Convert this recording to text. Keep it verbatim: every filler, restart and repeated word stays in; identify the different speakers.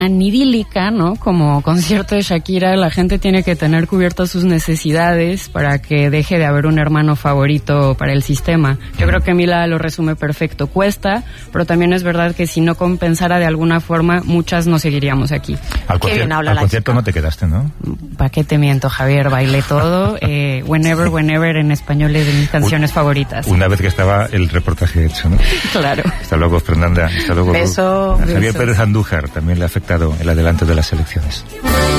Speaker 1: idílica, ¿no? Como concierto de Shakira, la gente tiene que tener cubiertas sus necesidades para que deje de haber un hermano favorito para el sistema. Yo creo que Mila lo resume perfecto. Cuesta, pero también es verdad que si no compensara de alguna forma, muchas no seguiríamos aquí.
Speaker 2: Al, concier- al concierto chica. No te quedaste, ¿no?
Speaker 1: ¿Para qué te miento, Javier? Bailé todo. Eh, whenever, Whenever en español es de mis canciones Un, favoritas.
Speaker 2: Una vez que estaba el reportaje hecho, ¿no?
Speaker 1: Claro.
Speaker 2: Hasta luego, Fernanda. Hasta luego.
Speaker 3: Beso.
Speaker 2: A Javier
Speaker 3: beso.
Speaker 2: Pérez Andújar también le ha afectado el adelanto de las elecciones.